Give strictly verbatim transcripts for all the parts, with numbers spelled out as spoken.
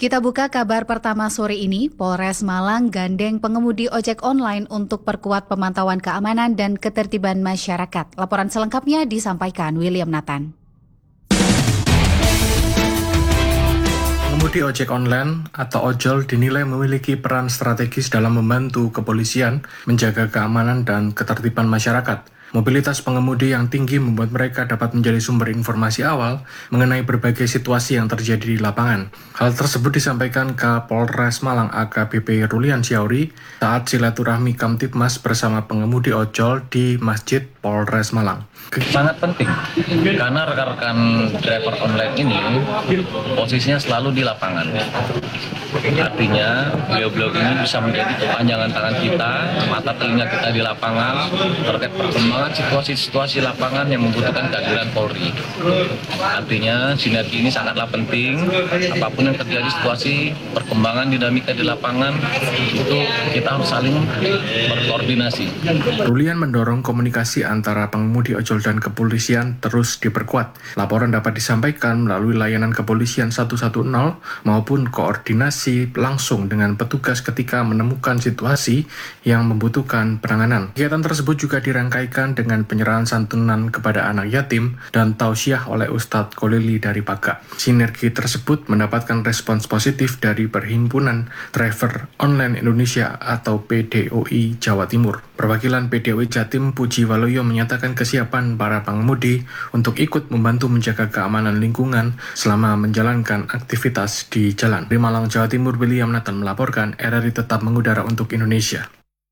Kita buka kabar pertama sore ini, Polres Malang gandeng pengemudi ojek online untuk perkuat pemantauan keamanan dan ketertiban masyarakat. Laporan selengkapnya disampaikan William Nathan. Pengemudi ojek online atau ojol dinilai memiliki peran strategis dalam membantu kepolisian menjaga keamanan dan ketertiban masyarakat. Mobilitas pengemudi yang tinggi membuat mereka dapat menjadi sumber informasi awal mengenai berbagai situasi yang terjadi di lapangan. Hal tersebut disampaikan Kapolres Malang A K B P Rulian Syauri saat silaturahmi Kamtibmas bersama pengemudi ojol di Masjid Polres Malang. Sangat penting, karena rekan-rekan driver online ini posisinya selalu di lapangan. Artinya, beliau-beliau ini bisa menjadi kepanjangan tangan kita, mata telinga kita di lapangan, terkait perkembangan situasi-situasi lapangan yang membutuhkan kehadiran Polri. Artinya, sinergi ini sangatlah penting, apapun yang terjadi situasi, perkembangan dinamika di lapangan, itu kita harus saling berkoordinasi. Rulian mendorong komunikasi antara pengemudi ojol dan kepolisian terus diperkuat. Laporan dapat disampaikan melalui layanan kepolisian satu satu nol maupun koordinasi langsung dengan petugas ketika menemukan situasi yang membutuhkan penanganan. Kegiatan tersebut juga dirangkaikan dengan penyerahan santunan kepada anak yatim dan tausiah oleh Ustadz Kolili dari Paga. Sinergi tersebut mendapatkan respons positif dari Perhimpunan Driver Online Indonesia atau P D O I Jawa Timur. Perwakilan P D O I Jatim Puji Waloyo menyatakan kesiapan para pengemudi untuk ikut membantu menjaga keamanan lingkungan selama menjalankan aktivitas di jalan. Di Malang, Jawa Timur, William Nathan melaporkan R R I tetap mengudara untuk Indonesia.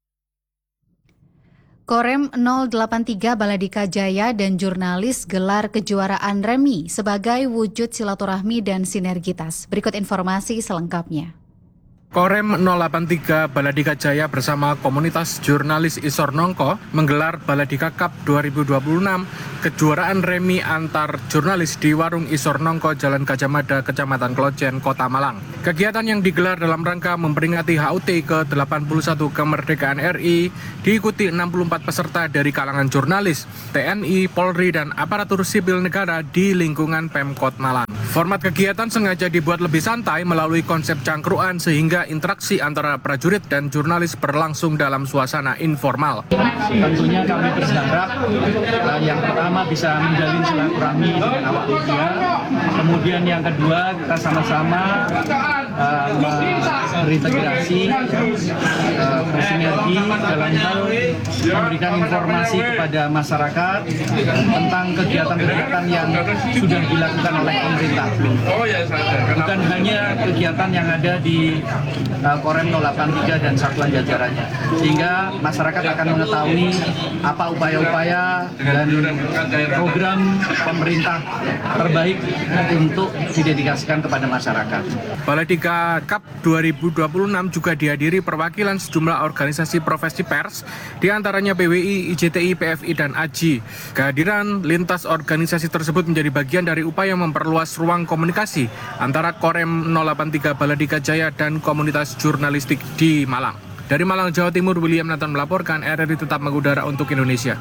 Korem nol delapan tiga Baladika Jaya dan jurnalis gelar kejuaraan remi sebagai wujud silaturahmi dan sinergitas. Berikut informasi selengkapnya. Korem nol delapan tiga Baladika Jaya bersama komunitas jurnalis Isor Nongko menggelar Baladika Cup dua ribu dua puluh enam kejuaraan remi antar jurnalis di Warung Isor Nongko, Jalan Gajah Mada, Kecamatan Klocen, Kota Malang. Kegiatan yang digelar dalam rangka memperingati H U T ke delapan puluh satu kemerdekaan R I diikuti enam puluh empat peserta dari kalangan jurnalis, T N I, Polri, dan aparatur sipil negara di lingkungan Pemkot Malang. Format kegiatan sengaja dibuat lebih santai melalui konsep cangkruan sehingga interaksi antara prajurit dan jurnalis berlangsung dalam suasana informal. Tentunya kami berharap uh, yang pertama bisa menjalin silaturahmi dengan awak media. Kemudian yang kedua kita sama-sama uh, berintegrasi, uh, bersinergi dalam hal memberikan informasi kepada masyarakat tentang kegiatan-kegiatan yang sudah dilakukan oleh pemerintah. Bukan hanya kegiatan yang ada di uh, Korem nol delapan tiga dan satuan jajarannya, sehingga masyarakat akan mengetahui apa upaya-upaya dan program pemerintah terbaik untuk didedikasikan kepada masyarakat. Baladika Cup dua ribu dua puluh enam juga dihadiri perwakilan sejumlah organisasi profesi pers, diantaranya P W I, I J T I, P F I, dan A J I. Kehadiran lintas organisasi tersebut menjadi bagian dari upaya memperluas ruang komunikasi antara Korem nol delapan tiga Baladika Jaya dan komunitas jurnalistik di Malang. Dari Malang, Jawa Timur, William Nathan melaporkan R R I tetap mengudara untuk Indonesia.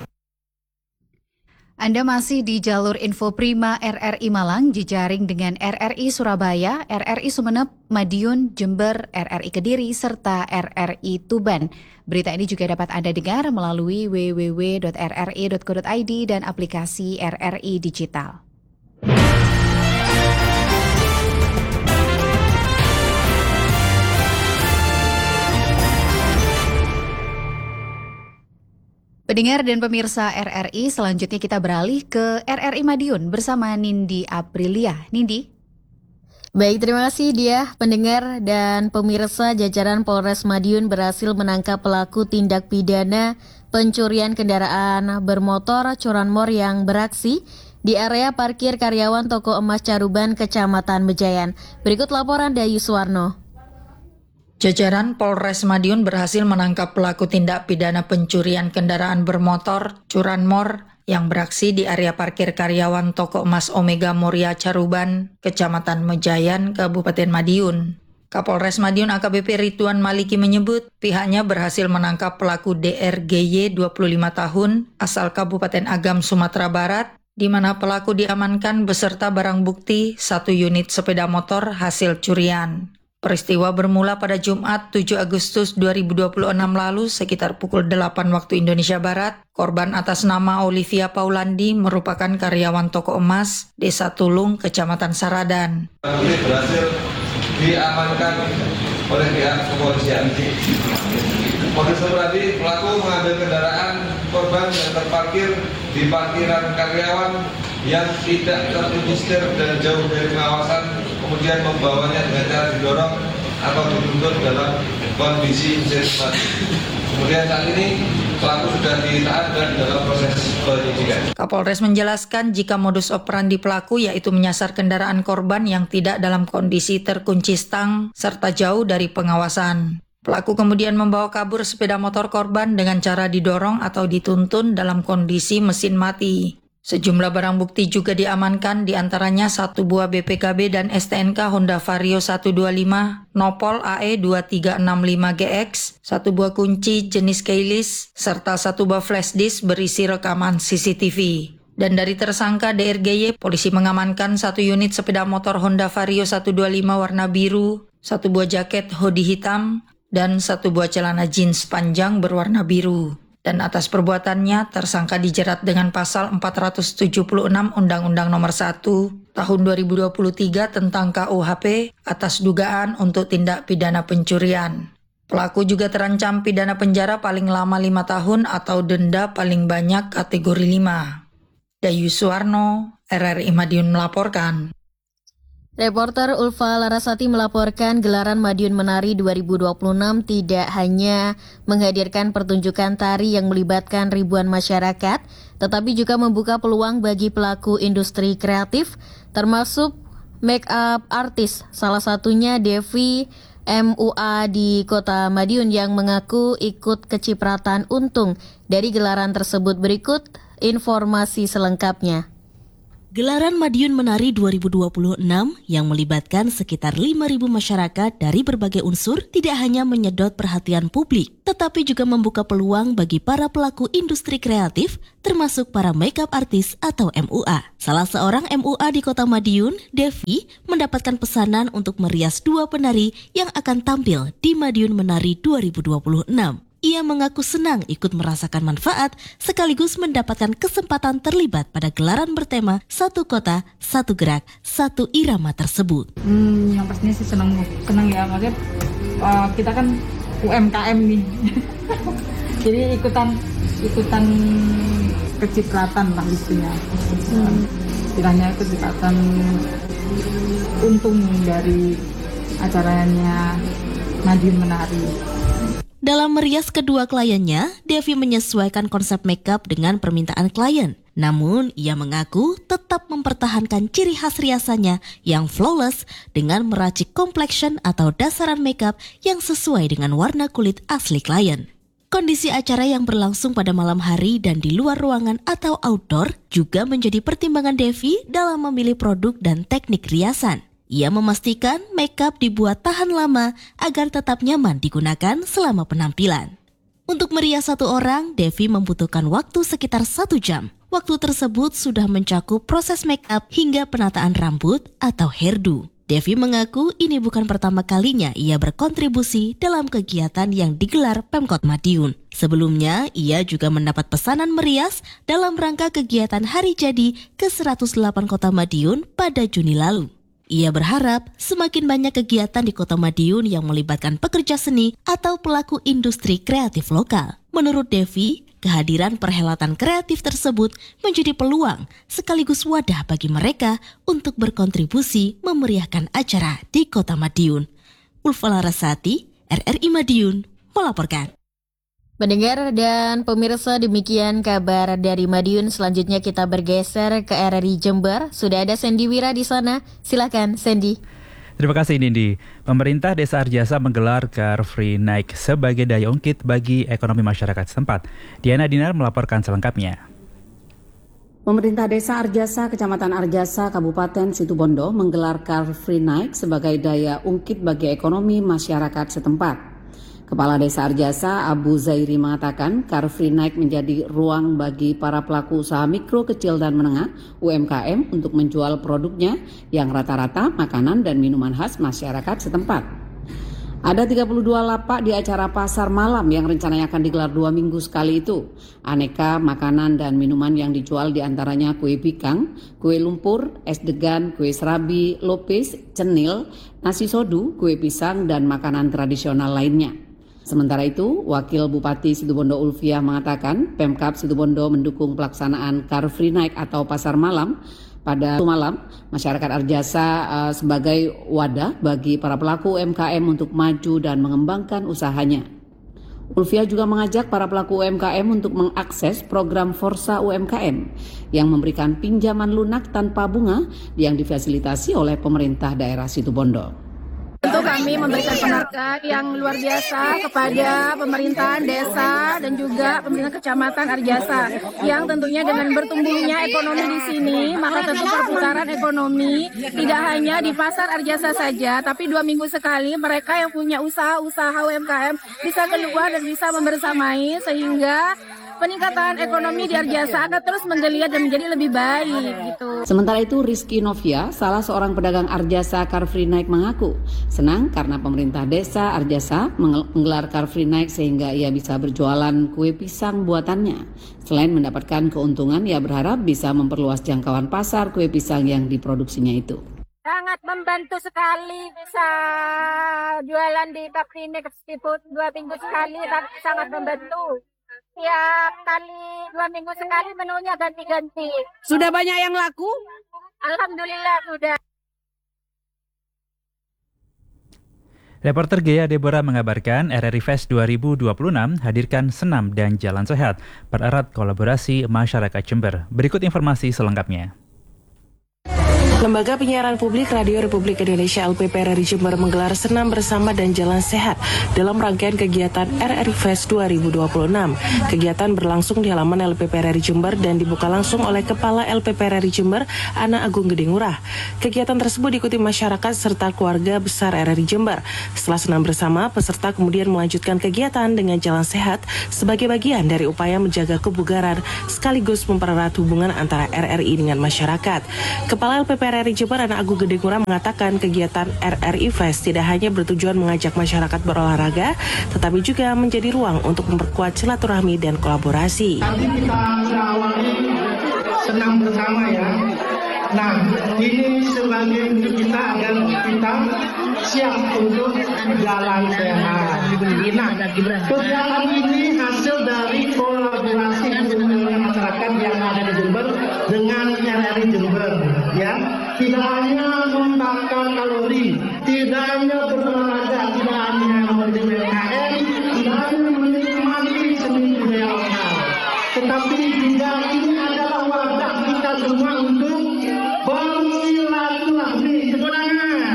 Anda masih di jalur Info Prima R R I Malang, jejaring dengan R R I Surabaya, R R I Sumeneb, Madiun, Jember, R R I Kediri, serta R R I Tuban. Berita ini juga dapat Anda dengar melalui w w w titik r r i titik co titik i d dan aplikasi R R I Digital. Pendengar dan pemirsa R R I, selanjutnya kita beralih ke R R I Madiun bersama Nindi Aprilia. Nindi? Baik, terima kasih Dia. Pendengar dan pemirsa, jajaran Polres Madiun berhasil menangkap pelaku tindak pidana pencurian kendaraan bermotor curanmor yang beraksi di area parkir karyawan Toko Emas Caruban, Kecamatan Mejayan. Berikut laporan Dayu Suwarno. Jajaran Polres Madiun berhasil menangkap pelaku tindak pidana pencurian kendaraan bermotor curanmor yang beraksi di area parkir karyawan Toko Emas Omega Moria Caruban, Kecamatan Mejayan, Kabupaten Madiun. Kapolres Madiun A K B P Ridwan Maliki menyebut pihaknya berhasil menangkap pelaku D R G Y dua puluh lima tahun asal Kabupaten Agam, Sumatera Barat, di mana pelaku diamankan beserta barang bukti satu unit sepeda motor hasil curian. Peristiwa bermula pada Jumat tujuh Agustus dua ribu dua puluh enam lalu sekitar pukul delapan waktu Indonesia Barat. Korban atas nama Olivia Paulandi merupakan karyawan toko emas Desa Tulung, Kecamatan Saradan. Ini berhasil diamankan oleh pihak kepolisian. Modus operandi pelaku mengambil kendaraan korban yang terparkir di parkiran karyawan yang tidak terkunci setir dan jauh dari pengawasan, kemudian membawanya dengan cara didorong atau dituntun dalam kondisi mesin mati. Kemudian saat ini pelaku sudah ditahan dan dalam proses penyidikan. Kapolres menjelaskan jika modus operandi pelaku yaitu menyasar kendaraan korban yang tidak dalam kondisi terkunci stang serta jauh dari pengawasan. Pelaku kemudian membawa kabur sepeda motor korban dengan cara didorong atau dituntun dalam kondisi mesin mati. Sejumlah barang bukti juga diamankan, diantaranya satu buah B P K B dan S T N K Honda Vario seratus dua puluh lima, Nopol A E dua tiga enam lima G X, satu buah kunci jenis keyless, serta satu buah flash disk berisi rekaman C C T V. Dan dari tersangka D R G Y, polisi mengamankan satu unit sepeda motor Honda Vario seratus dua puluh lima warna biru, satu buah jaket hoodie hitam, dan satu buah celana jeans panjang berwarna biru. Dan atas perbuatannya, tersangka dijerat dengan pasal empat ratus tujuh puluh enam Undang-Undang Nomor satu Tahun dua ribu dua puluh tiga tentang K U H P atas dugaan untuk tindak pidana pencurian. Pelaku juga terancam pidana penjara paling lama lima tahun atau denda paling banyak kategori lima. Dayu Suwarno, R R I Madiun melaporkan. Reporter Ulfa Larasati melaporkan gelaran Madiun Menari dua ribu dua puluh enam tidak hanya menghadirkan pertunjukan tari yang melibatkan ribuan masyarakat, tetapi juga membuka peluang bagi pelaku industri kreatif, termasuk make up artis, salah satunya Devi M U A di Kota Madiun yang mengaku ikut kecipratan untung dari gelaran tersebut. Berikut informasi selengkapnya. Gelaran Madiun Menari dua ribu dua puluh enam yang melibatkan sekitar lima ribu masyarakat dari berbagai unsur tidak hanya menyedot perhatian publik, tetapi juga membuka peluang bagi para pelaku industri kreatif, termasuk para makeup artis atau M U A. Salah seorang M U A di Kota Madiun, Devi, mendapatkan pesanan untuk merias dua penari yang akan tampil di Madiun Menari dua ribu dua puluh enam. Ia mengaku senang ikut merasakan manfaat sekaligus mendapatkan kesempatan terlibat pada gelaran bertema Satu Kota, Satu Gerak, Satu Irama tersebut. Hmm, yang pastinya sih senang, senang ya, maksudnya uh, kita kan U M K M nih, jadi ikutan ikutan kecipratan lah istilahnya. Hmm. Istilahnya kecipratan untung dari acaranya Madiun Menari. Dalam merias kedua kliennya, Devi menyesuaikan konsep makeup dengan permintaan klien. Namun, ia mengaku tetap mempertahankan ciri khas riasannya yang flawless dengan meracik complexion atau dasaran makeup yang sesuai dengan warna kulit asli klien. Kondisi acara yang berlangsung pada malam hari dan di luar ruangan atau outdoor juga menjadi pertimbangan Devi dalam memilih produk dan teknik riasan. Ia memastikan makeup dibuat tahan lama agar tetap nyaman digunakan selama penampilan. Untuk merias satu orang, Devi membutuhkan waktu sekitar satu jam. Waktu tersebut sudah mencakup proses makeup hingga penataan rambut atau hairdo. Devi mengaku ini bukan pertama kalinya ia berkontribusi dalam kegiatan yang digelar Pemkot Madiun. Sebelumnya, ia juga mendapat pesanan merias dalam rangka kegiatan Hari Jadi ke seratus delapan Kota Madiun pada Juni lalu. Ia berharap semakin banyak kegiatan di Kota Madiun yang melibatkan pekerja seni atau pelaku industri kreatif lokal. Menurut Devi, kehadiran perhelatan kreatif tersebut menjadi peluang sekaligus wadah bagi mereka untuk berkontribusi memeriahkan acara di Kota Madiun. Ulfa Larasati, R R I Madiun, melaporkan. Pendengar dan pemirsa, demikian kabar dari Madiun. Selanjutnya kita bergeser ke R R I Jember. Sudah ada Sandy Wira di sana. Silakan, Sandy. Terima kasih, Nindi. Pemerintah Desa Arjasa menggelar Car Free Night sebagai daya ungkit bagi ekonomi masyarakat setempat. Diana Dinar melaporkan selengkapnya. Pemerintah Desa Arjasa, Kecamatan Arjasa, Kabupaten Situbondo menggelar Car Free Night sebagai daya ungkit bagi ekonomi masyarakat setempat. Kepala Desa Arjasa, Abu Zairi mengatakan Car Free Night menjadi ruang bagi para pelaku usaha mikro, kecil, dan menengah U M K M untuk menjual produknya yang rata-rata makanan dan minuman khas masyarakat setempat. Ada tiga puluh dua lapak di acara pasar malam yang rencananya akan digelar dua minggu sekali itu. Aneka makanan dan minuman yang dijual diantaranya kue bikang, kue lumpur, es degan, kue serabi, lopes, cenil, nasi sodu, kue pisang, dan makanan tradisional lainnya. Sementara itu, Wakil Bupati Situbondo Ulfiah mengatakan Pemkab Situbondo mendukung pelaksanaan Car Free Night atau pasar malam pada malam, masyarakat Arjasa uh, sebagai wadah bagi para pelaku U M K M untuk maju dan mengembangkan usahanya. Ulfiah juga mengajak para pelaku U M K M untuk mengakses program Forsa U M K M yang memberikan pinjaman lunak tanpa bunga yang difasilitasi oleh pemerintah daerah Situbondo. Tentu kami memberikan penghargaan yang luar biasa kepada pemerintahan desa dan juga pemerintah kecamatan Arjasa yang tentunya dengan bertumbuhnya ekonomi di sini, maka tentu perputaran ekonomi tidak hanya di pasar Arjasa saja, tapi dua minggu sekali mereka yang punya usaha-usaha U M K M bisa keluar dan bisa membersamai sehingga peningkatan ekonomi di Arjasa akan terus menggeliat dan menjadi lebih baik gitu. Sementara itu Rizky Novia, salah seorang pedagang Arjasa Car Free Night mengaku senang karena pemerintah desa Arjasa menggelar Car Free Night sehingga ia bisa berjualan kue pisang buatannya. Selain mendapatkan keuntungan, ia berharap bisa memperluas jangkauan pasar kue pisang yang diproduksinya itu. Sangat membantu sekali bisa jualan di Car Free Night seafood dua minggu sekali, sangat membantu. Tiap kali dua minggu sekali menunya ganti-ganti. Sudah banyak yang laku? Alhamdulillah sudah. Reporter Gea Deborah mengabarkan R R I Fest dua ribu dua puluh enam hadirkan senam dan jalan sehat, pererat kolaborasi masyarakat Jember. Berikut informasi selengkapnya. Lembaga Penyiaran Publik Radio Republik Indonesia L P P R R I Jember menggelar senam bersama dan jalan sehat dalam rangkaian kegiatan R R I Fest dua ribu dua puluh enam. Kegiatan berlangsung di halaman L P P R R I Jember dan dibuka langsung oleh Kepala L P P R R I Jember, Ana Agung Gede Ngurah. Kegiatan tersebut diikuti masyarakat serta keluarga besar R R I Jember. Setelah senam bersama, peserta kemudian melanjutkan kegiatan dengan jalan sehat sebagai bagian dari upaya menjaga kebugaran sekaligus mempererat hubungan antara R R I dengan masyarakat. Kepala L P P R R I Jember, Ana Agung Gede Ngurah mengatakan kegiatan R R I Fest tidak hanya bertujuan mengajak masyarakat berolahraga, tetapi juga menjadi ruang untuk memperkuat silaturahmi dan kolaborasi. Tadi kita sudah awali senam bersama ya. Nah, ini sebagai untuk kita agar kita siap untuk jalan sehat. Nah, kegiatan ini hasil dari kolaborasi dengan masyarakat yang ada di Jember dengan R R I Jember, ya. Tidak hanya membakar kalori, tidak hanya berolahraga, tidak hanya membeli U M K M, tidak hanya menikmati seni budaya lokal, tetapi juga ini adalah wadah kita semua untuk bersilaturahmi, kemenangan,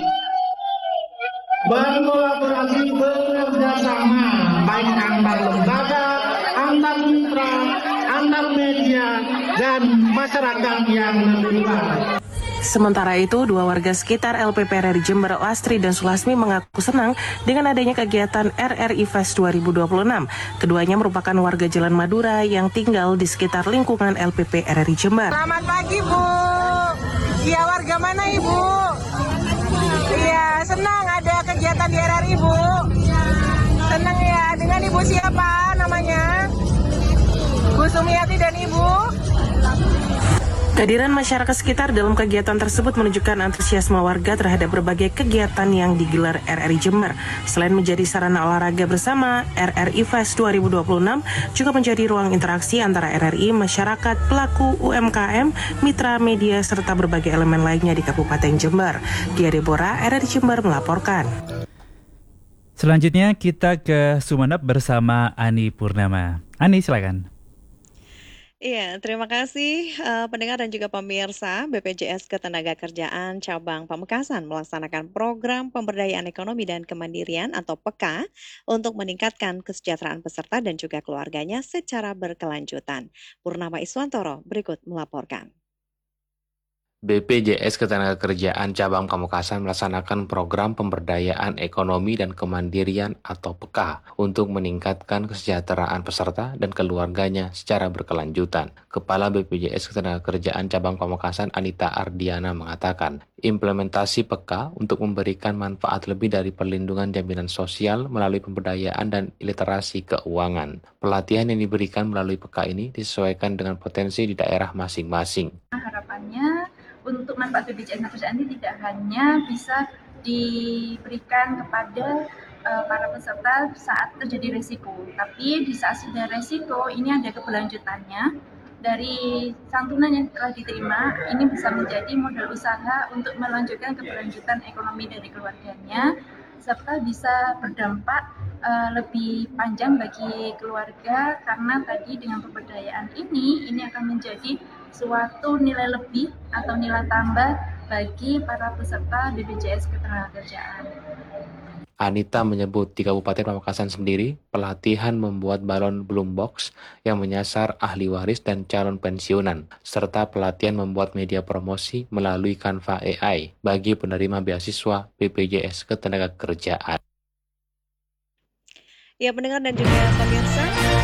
berkolaborasi, bekerja sama, baik antar lembaga, antar mitra, antar media, dan masyarakat yang lebih luas. Sementara itu, dua warga sekitar L P P R R I Jember, Astri dan Sulasmi mengaku senang dengan adanya kegiatan R R I Fest dua ribu dua puluh enam. Keduanya merupakan warga Jalan Madura yang tinggal di sekitar lingkungan L P P R R I Jember. Selamat pagi, Bu. Iya, warga mana, Ibu? Iya, senang ada kegiatan di R R I, Bu. Senang ya. Dengan Ibu siapa namanya? Bu Sumiati dan Ibu. Kehadiran masyarakat sekitar dalam kegiatan tersebut menunjukkan antusiasme warga terhadap berbagai kegiatan yang digelar R R I Jember. Selain menjadi sarana olahraga bersama, R R I Fest dua ribu dua puluh enam juga menjadi ruang interaksi antara R R I, masyarakat, pelaku U M K M, mitra media, serta berbagai elemen lainnya di Kabupaten Jember. Gia Deborah, R R I Jember melaporkan. Selanjutnya kita ke Sumeneb bersama Ani Purnama. Ani, silakan. Iya, terima kasih uh, pendengar dan juga pemirsa. B P J S Ketenagakerjaan Cabang Pamekasan melaksanakan program pemberdayaan ekonomi dan kemandirian atau P E K A untuk meningkatkan kesejahteraan peserta dan juga keluarganya secara berkelanjutan. Purnama Iswantoro berikut melaporkan. B P J S Ketenagakerjaan Cabang Pamekasan melaksanakan program pemberdayaan ekonomi dan kemandirian atau P E K A untuk meningkatkan kesejahteraan peserta dan keluarganya secara berkelanjutan. Kepala B P J S Ketenagakerjaan Cabang Pamekasan Anita Ardiana mengatakan, implementasi P E K A untuk memberikan manfaat lebih dari perlindungan jaminan sosial melalui pemberdayaan dan literasi keuangan. Pelatihan yang diberikan melalui P E K A ini disesuaikan dengan potensi di daerah masing-masing. Harapannya untuk manfaat B P J S Ketenagakerjaan ini tidak hanya bisa diberikan kepada uh, para peserta saat terjadi resiko, tapi di saat sudah resiko ini ada keberlanjutannya. Dari santunan yang telah diterima, ini bisa menjadi modal usaha untuk melanjutkan keberlanjutan ekonomi dari keluarganya, serta bisa berdampak uh, lebih panjang bagi keluarga, karena tadi dengan pemberdayaan ini, ini akan menjadi suatu nilai lebih atau nilai tambah bagi para peserta B P J S Ketenagakerjaan. Anita menyebut di Kabupaten Pamekasan sendiri, pelatihan membuat balon bloom box yang menyasar ahli waris dan calon pensiunan, serta pelatihan membuat media promosi melalui Canva A I bagi penerima beasiswa B P J S Ketenagakerjaan. Ya, pendengar dan juga pemirsa,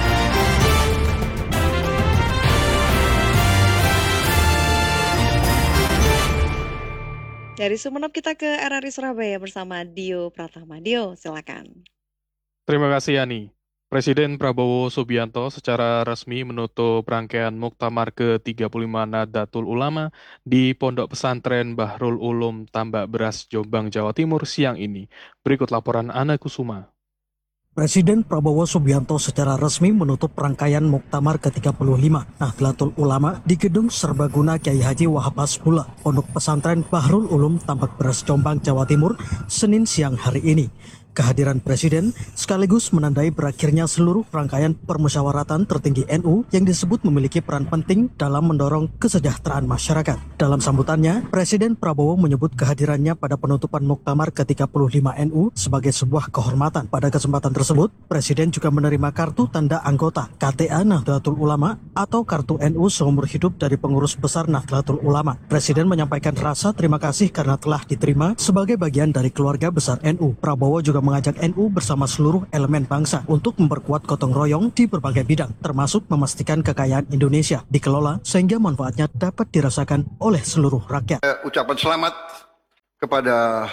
dari Sumeneb kita ke R R I Surabaya bersama Dio Pratama. Dio, silakan. Terima kasih, Yani. Presiden Prabowo Subianto secara resmi menutup rangkaian Muktamar ke tiga puluh lima Nahdlatul Ulama di Pondok Pesantren Bahrul Ulum Tambak Beras, Jombang, Jawa Timur siang ini. Berikut laporan Ana Kusuma. Presiden Prabowo Subianto secara resmi menutup rangkaian Muktamar ke tiga puluh lima Nahdlatul Ulama di Gedung Serbaguna Kiai Haji Wahab Hasbullah, Pondok Pesantren Bahrul Ulum Tambak Beras, Jombang, Jawa Timur, Senin siang hari ini. Kehadiran Presiden sekaligus menandai berakhirnya seluruh rangkaian permusyawaratan tertinggi N U yang disebut memiliki peran penting dalam mendorong kesejahteraan masyarakat. Dalam sambutannya, Presiden Prabowo menyebut kehadirannya pada penutupan Muktamar ke tiga puluh lima N U sebagai sebuah kehormatan. Pada kesempatan tersebut, Presiden juga menerima kartu tanda anggota K T A Nahdlatul Ulama atau kartu N U seumur hidup dari pengurus besar Nahdlatul Ulama. Presiden menyampaikan rasa terima kasih karena telah diterima sebagai bagian dari keluarga besar N U. Prabowo juga mengajak N U bersama seluruh elemen bangsa untuk memperkuat gotong royong di berbagai bidang, termasuk memastikan kekayaan Indonesia dikelola sehingga manfaatnya dapat dirasakan oleh seluruh rakyat. Ucapan selamat kepada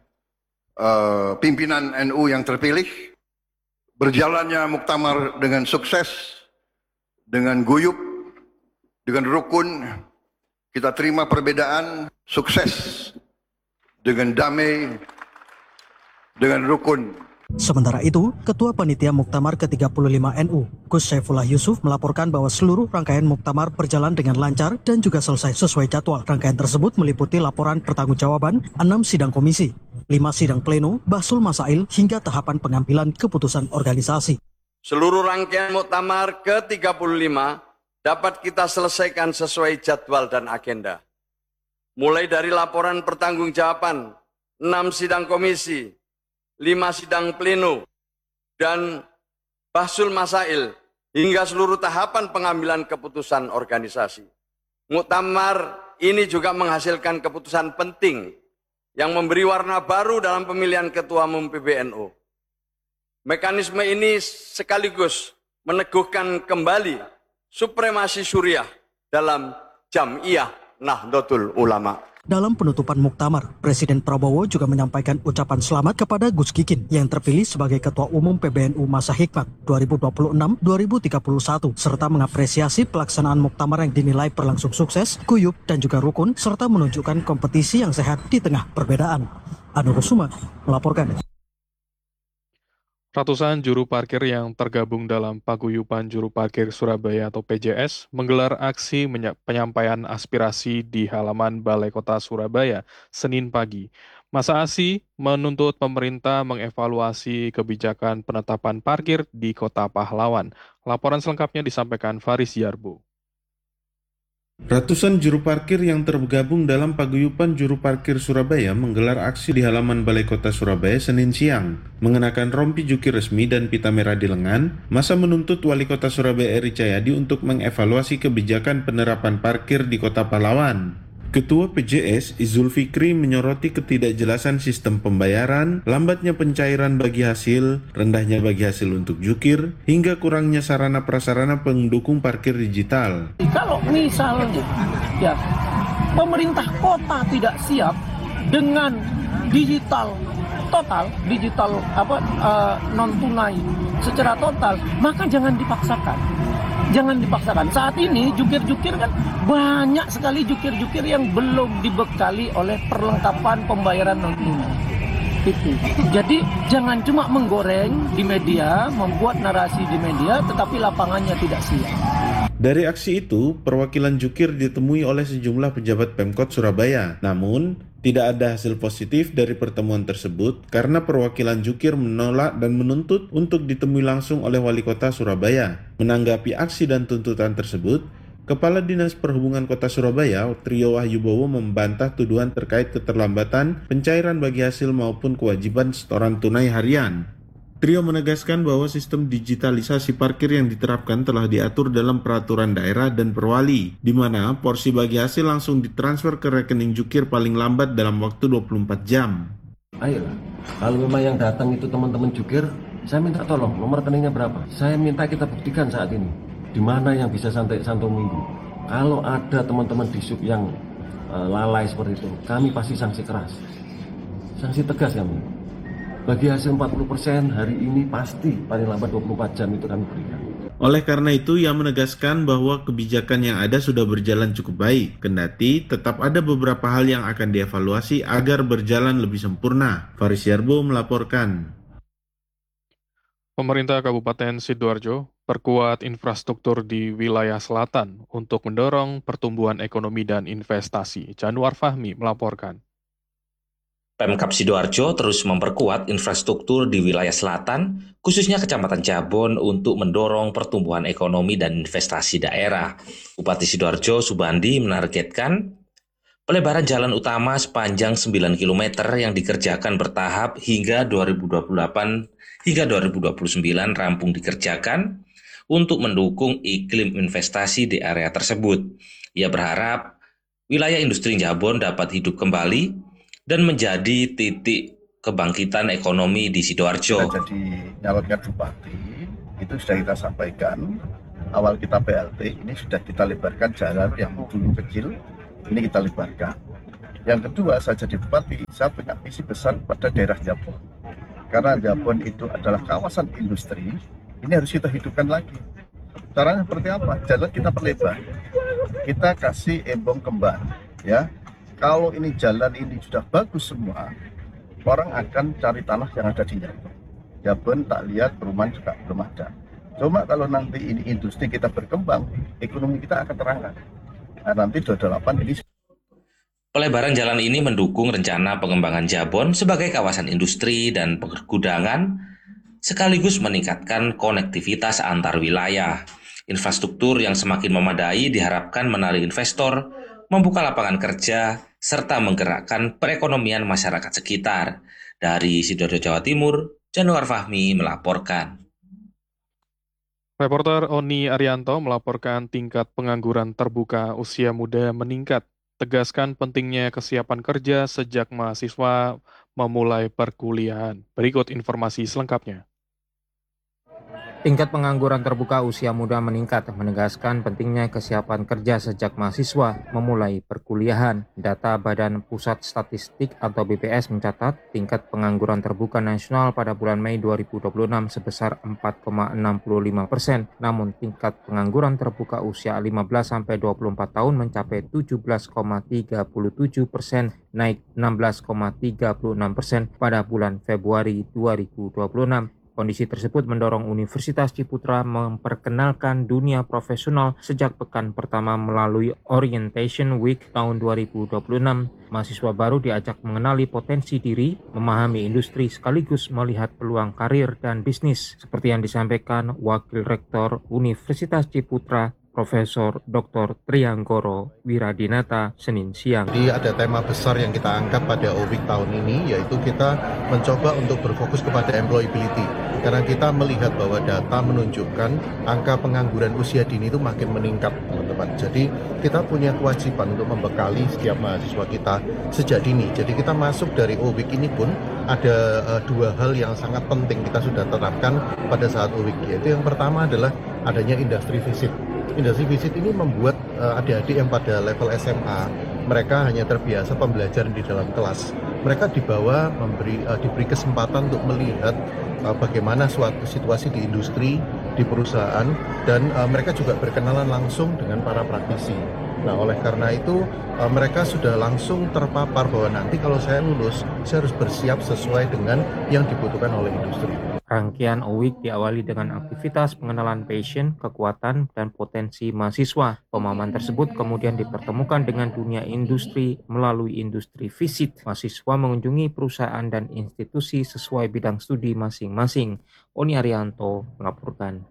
uh, pimpinan N U yang terpilih, berjalannya muktamar dengan sukses, dengan guyup, dengan rukun, kita terima perbedaan, sukses, dengan damai, dengan rukun. Sementara itu, Ketua Panitia Muktamar ke tiga puluh lima N U, Gus Saifullah Yusuf, melaporkan bahwa seluruh rangkaian Muktamar berjalan dengan lancar dan juga selesai sesuai jadwal. Rangkaian tersebut meliputi laporan pertanggungjawaban, enam sidang komisi, lima sidang pleno, bahsul masail, hingga tahapan pengambilan keputusan organisasi. Seluruh rangkaian Muktamar ke tiga puluh lima dapat kita selesaikan sesuai jadwal dan agenda. Mulai dari laporan pertanggungjawaban, enam sidang komisi, lima sidang pleno, dan bahsul masail, hingga seluruh tahapan pengambilan keputusan organisasi. Muktamar ini juga menghasilkan keputusan penting yang memberi warna baru dalam pemilihan Ketua Umum P B N U. Mekanisme ini sekaligus meneguhkan kembali supremasi Suriah dalam Jam'iyah Nahdlatul Ulama. Dalam penutupan Muktamar, Presiden Prabowo juga menyampaikan ucapan selamat kepada Gus Kikin yang terpilih sebagai Ketua Umum P B N U masa hikmat dua ribu dua puluh enam sampai dua ribu tiga puluh satu, serta mengapresiasi pelaksanaan Muktamar yang dinilai berlangsung sukses, guyup, dan juga rukun, serta menunjukkan kompetisi yang sehat di tengah perbedaan. Anu Kusuma melaporkan. Ratusan juru parkir yang tergabung dalam Paguyuban Juru Parkir Surabaya atau P J S menggelar aksi penyampaian aspirasi di halaman Balai Kota Surabaya Senin pagi. Masa aksi menuntut pemerintah mengevaluasi kebijakan penetapan parkir di Kota Pahlawan. Laporan selengkapnya disampaikan Faris Yarbo. Ratusan juru parkir yang tergabung dalam Paguyuban Juru Parkir Surabaya menggelar aksi di halaman Balai Kota Surabaya Senin siang. Mengenakan rompi jukir resmi dan pita merah di lengan, masa menuntut Wali Kota Surabaya Eri Cahyadi untuk mengevaluasi kebijakan penerapan parkir di Kota Pahlawan. Ketua P J S, Izul Fikri, menyoroti ketidakjelasan sistem pembayaran, lambatnya pencairan bagi hasil, rendahnya bagi hasil untuk jukir, hingga kurangnya sarana prasarana pendukung parkir digital. Kalau misalnya ya pemerintah kota tidak siap dengan digital total, digital apa uh, non tunai secara total, maka jangan dipaksakan. Jangan dipaksakan. Saat ini jukir-jukir kan banyak sekali jukir-jukir yang belum dibekali oleh perlengkapan pembayaran non tunai. Itu. Jadi jangan cuma menggoreng di media, membuat narasi di media, tetapi lapangannya tidak siap. Dari aksi itu, perwakilan jukir ditemui oleh sejumlah pejabat Pemkot Surabaya. Namun, tidak ada hasil positif dari pertemuan tersebut karena perwakilan jukir menolak dan menuntut untuk ditemui langsung oleh Wali Kota Surabaya. Menanggapi aksi dan tuntutan tersebut, Kepala Dinas Perhubungan Kota Surabaya, Trio Wahyubowo, membantah tuduhan terkait keterlambatan pencairan bagi hasil maupun kewajiban setoran tunai harian. Trio menegaskan bahwa sistem digitalisasi parkir yang diterapkan telah diatur dalam peraturan daerah dan perwali, di mana porsi bagi hasil langsung ditransfer ke rekening jukir paling lambat dalam waktu dua puluh empat jam. Ayolah, kalau memang yang datang itu teman-teman jukir, saya minta tolong nomor rekeningnya berapa. Saya minta kita buktikan saat ini, di mana yang bisa sampai satu minggu. Kalau ada teman-teman di sub yang uh, lalai seperti itu, kami pasti sanksi keras, sanksi tegas kami. Bagi hasil empat puluh persen hari ini pasti paling lambat dua puluh empat jam itu kami berikan. Oleh karena itu, ia menegaskan bahwa kebijakan yang ada sudah berjalan cukup baik, kendati tetap ada beberapa hal yang akan dievaluasi agar berjalan lebih sempurna. Faris Yarbo melaporkan. Pemerintah Kabupaten Sidoarjo perkuat infrastruktur di wilayah selatan untuk mendorong pertumbuhan ekonomi dan investasi. Januar Fahmi melaporkan. Pemkab Sidoarjo terus memperkuat infrastruktur di wilayah selatan, khususnya Kecamatan Jabon untuk mendorong pertumbuhan ekonomi dan investasi daerah. Bupati Sidoarjo Subandi menargetkan pelebaran jalan utama sepanjang sembilan kilometer yang dikerjakan bertahap hingga dua ribu dua puluh delapan hingga dua ribu dua puluh sembilan rampung dikerjakan untuk mendukung iklim investasi di area tersebut. Ia berharap wilayah industri Jabon dapat hidup kembali dan menjadi titik kebangkitan ekonomi di Sidoarjo. Jadi nyalonkan bupati, itu sudah kita sampaikan, awal kita P L T, ini sudah kita lebarkan jalan yang dulu kecil, ini kita lebarkan. Yang kedua, saya jadi bupati, saya punya visi besar pada daerah Jabon. Karena Jabon itu adalah kawasan industri, ini harus kita hidupkan lagi. Caranya seperti apa? Jalan kita perlebar, kita kasih embong kembar, ya. Kalau ini jalan ini sudah bagus semua, orang akan cari tanah yang ada di Jabon. Jabon tak lihat perumahan juga belum ada. Cuma kalau nanti ini industri kita berkembang, ekonomi kita akan terangkat. Nah, nanti dua ribu delapan ini. Pelebaran jalan ini mendukung rencana pengembangan Jabon sebagai kawasan industri dan pergudangan, sekaligus meningkatkan konektivitas antar wilayah. Infrastruktur yang semakin memadai diharapkan menarik investor, membuka lapangan kerja, serta menggerakkan perekonomian masyarakat sekitar. Dari Sidoarjo, Jawa Timur, Januar Fahmi melaporkan. Reporter Oni Arianto melaporkan tingkat pengangguran terbuka usia muda meningkat. Tegaskan pentingnya kesiapan kerja sejak mahasiswa memulai perkuliahan. Berikut informasi selengkapnya. Tingkat pengangguran terbuka usia muda meningkat, menegaskan pentingnya kesiapan kerja sejak mahasiswa memulai perkuliahan. Data Badan Pusat Statistik atau B P S mencatat tingkat pengangguran terbuka nasional pada bulan Mei dua ribu dua puluh enam sebesar empat koma enam lima persen. Namun tingkat pengangguran terbuka usia lima belas sampai dua puluh empat tahun mencapai tujuh belas koma tiga tujuh persen, naik enam belas koma tiga enam persen pada bulan Februari dua ribu dua puluh enam. Kondisi tersebut mendorong Universitas Ciputra memperkenalkan dunia profesional sejak pekan pertama melalui Orientation Week tahun dua ribu dua puluh enam. Mahasiswa baru diajak mengenali potensi diri, memahami industri sekaligus melihat peluang karir dan bisnis. Seperti yang disampaikan Wakil Rektor Universitas Ciputra, Profesor Doktor Trianggoro Wiradinata Senin siang. Jadi ada tema besar yang kita angkat pada O W I C tahun ini, yaitu kita mencoba untuk berfokus kepada employability. Karena kita melihat bahwa data menunjukkan angka pengangguran usia dini itu makin meningkat, teman-teman. Jadi kita punya kewajiban untuk membekali setiap mahasiswa kita sejak dini. Jadi kita masuk dari O W I C ini pun ada uh, dua hal yang sangat penting kita sudah terapkan pada saat O W I C. Yaitu yang pertama adalah adanya industry visit. Industry visit ini membuat uh, adik-adik yang pada level S M A, mereka hanya terbiasa pembelajaran di dalam kelas. Mereka dibawa, memberi, uh, diberi kesempatan untuk melihat uh, bagaimana suatu situasi di industri, di perusahaan, dan uh, mereka juga berkenalan langsung dengan para praktisi. Nah, oleh karena itu uh, mereka sudah langsung terpapar bahwa nanti kalau saya lulus, saya harus bersiap sesuai dengan yang dibutuhkan oleh industri. Rangkaian O W I C diawali dengan aktivitas pengenalan passion, kekuatan, dan potensi mahasiswa. Pemahaman tersebut kemudian dipertemukan dengan dunia industri melalui industri visit. Mahasiswa mengunjungi perusahaan dan institusi sesuai bidang studi masing-masing. Oni Arianto melaporkan.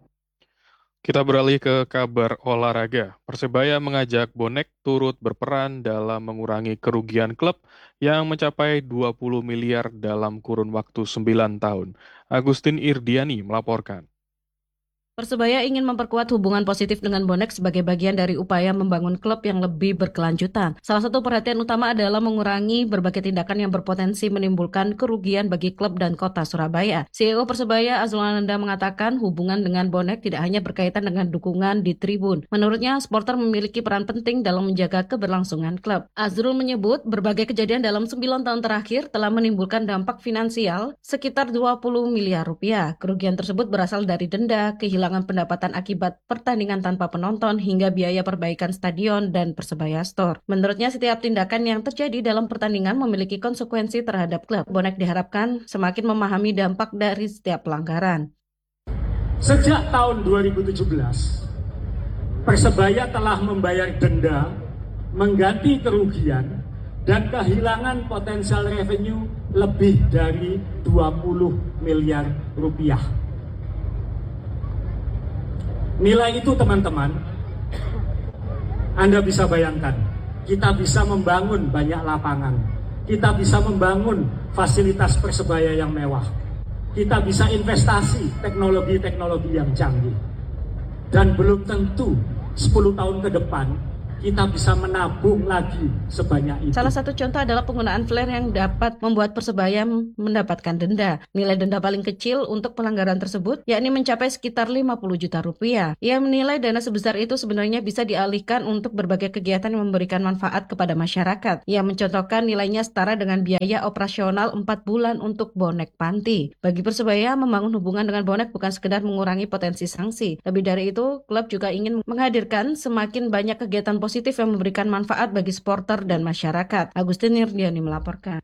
Kita beralih ke kabar olahraga. Persebaya mengajak bonek turut berperan dalam mengurangi kerugian klub yang mencapai dua puluh miliar dalam kurun waktu sembilan tahun. Agustin Irdiani melaporkan. Persebaya ingin memperkuat hubungan positif dengan bonek sebagai bagian dari upaya membangun klub yang lebih berkelanjutan. Salah satu perhatian utama adalah mengurangi berbagai tindakan yang berpotensi menimbulkan kerugian bagi klub dan kota Surabaya. C E O Persebaya Azrul Ananda mengatakan hubungan dengan bonek tidak hanya berkaitan dengan dukungan di tribun. Menurutnya, supporter memiliki peran penting dalam menjaga keberlangsungan klub. Azrul menyebut berbagai kejadian dalam sembilan tahun terakhir telah menimbulkan dampak finansial sekitar dua puluh miliar rupiah. Kerugian tersebut berasal dari denda, kehilangan kehilangan pendapatan akibat pertandingan tanpa penonton hingga biaya perbaikan stadion dan Persebaya Store. Menurutnya, setiap tindakan yang terjadi dalam pertandingan memiliki konsekuensi terhadap klub. Bonek diharapkan semakin memahami dampak dari setiap pelanggaran. Sejak tahun dua ribu tujuh belas, Persebaya telah membayar denda, mengganti kerugian, dan kehilangan potensial revenue lebih dari dua puluh miliar rupiah. Nilai itu, teman-teman, Anda bisa bayangkan, kita bisa membangun banyak lapangan, kita bisa membangun fasilitas Persebaya yang mewah, kita bisa investasi teknologi-teknologi yang canggih, dan belum tentu sepuluh tahun ke depan kita bisa menabung lagi sebanyak itu. Salah satu contoh adalah penggunaan flare yang dapat membuat Persebaya mendapatkan denda. Nilai denda paling kecil untuk pelanggaran tersebut yakni mencapai sekitar lima puluh juta rupiah. Ia menilai dana sebesar itu sebenarnya bisa dialihkan untuk berbagai kegiatan yang memberikan manfaat kepada masyarakat. Ia mencontohkan nilainya setara dengan biaya operasional empat bulan untuk bonek panti. Bagi Persebaya, membangun hubungan dengan bonek bukan sekedar mengurangi potensi sanksi. Lebih dari itu, klub juga ingin menghadirkan semakin banyak kegiatan positif positif yang memberikan manfaat bagi supporter dan masyarakat. Agustin Irdiani melaporkan.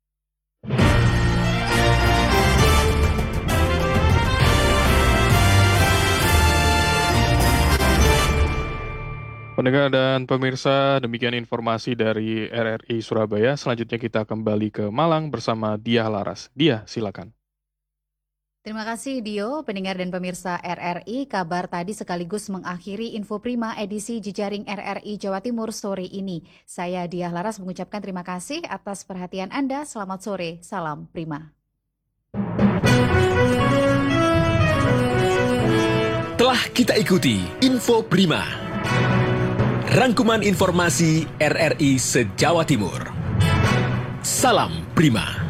Pendengar dan pemirsa, demikian informasi dari R R I Surabaya. Selanjutnya kita kembali ke Malang bersama Diah Laras. Diah, silakan. Terima kasih Dio, pendengar dan pemirsa R R I. Kabar tadi sekaligus mengakhiri Info Prima edisi Jejaring R R I Jawa Timur sore ini. Saya Diah Laras mengucapkan terima kasih atas perhatian Anda. Selamat sore, salam Prima. Telah kita ikuti Info Prima, rangkuman informasi R R I se-Jawa Timur. Salam Prima.